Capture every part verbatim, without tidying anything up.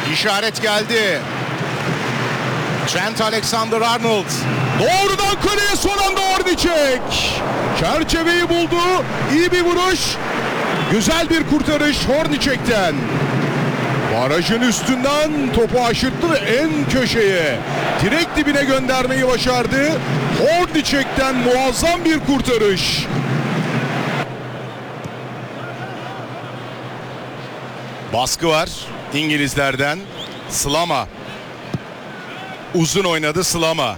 İşaret geldi. Trent Alexander-Arnold. Doğrudan kaleye son anda Hornacek. Çerçeveyi buldu. İyi bir vuruş. Güzel bir kurtarış Hornacek'ten. Barajın üstünden topu aşırttı ve en köşeye, direkt dibine göndermeyi başardı. Hornacek'ten muazzam bir kurtarış. Baskı var İngilizlerden. Slama. Uzun oynadı Slama.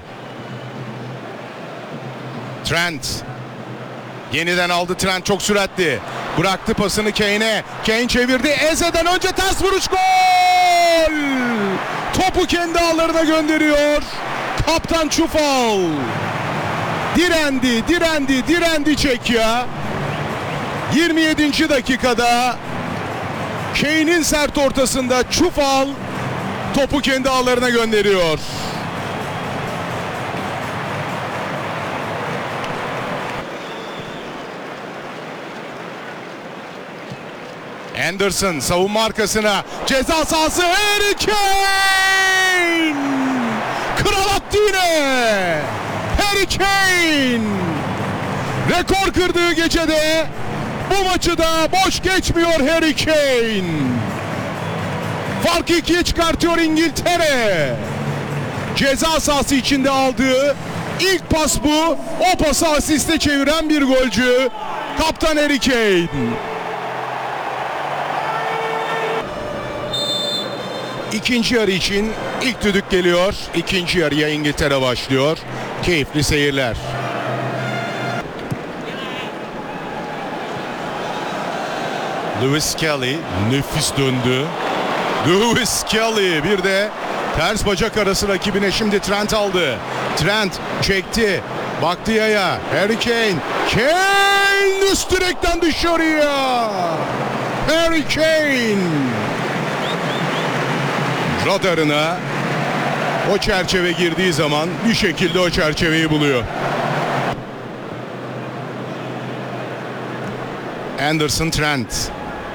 Trent. Yeniden aldı Trent, çok süratli. Bıraktı pasını Kane'e. Kane çevirdi. Eze'den önce ters vuruş, gol! Topu kendi ağlarına gönderiyor. Kaptan Çufal. Direndi, direndi, direndi Çekya. yirmi yedinci dakikada Kane'in sert ortasında Çufal topu kendi ağlarına gönderiyor. Anderson savunma arkasına, ceza sahası, Harry Kane! Kral attı yine! Harry Kane! Rekor kırdığı gecede bu maçı da boş geçmiyor Harry Kane. Farkı ikiye çıkartıyor İngiltere. Ceza sahası içinde aldığı ilk pas bu. O pası asiste çeviren bir golcü. Kaptan Harry Kane. İkinci yarı için ilk düdük geliyor. İkinci yarıya İngiltere başlıyor. Keyifli seyirler. Lewis Kelly nefis döndü. Lewis Kelly bir de ters bacak arası rakibine, şimdi Trent aldı. Trent çekti. Baktı yaya. Harry Kane. Kane üst direkten dışarıya. Harry Kane. Radarına o çerçeve girdiği zaman bir şekilde o çerçeveyi buluyor. Anderson, Trent.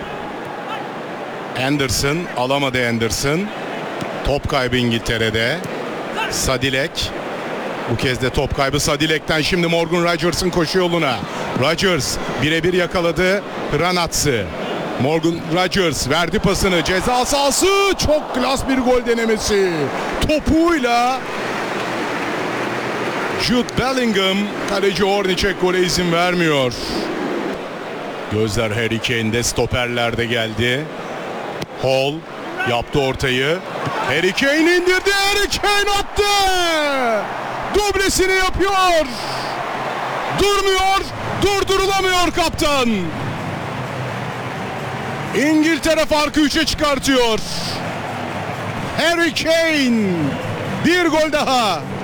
Anderson alamadı Anderson. Top kaybı İngiltere'de. Sadilek. Bu kez de top kaybı Sadilek'ten, şimdi Morgan Rodgers'ın koşu yoluna. Rodgers birebir yakaladı Hranatsı. Morgan Rodgers verdi pasını, ceza sahası, çok klas bir gol denemesi. Topuyla Jude Bellingham, kaleci Hornacek gole izin vermiyor. Gözler Harry Kane'de, stoperlerde geldi. Hall yaptı ortayı. Harry Kane indirdi. Harry Kane attı. Dublesini yapıyor. Durmuyor. Durdurulamıyor kaptan. İngiltere farkı üçe çıkartıyor. Harry Kane bir gol daha.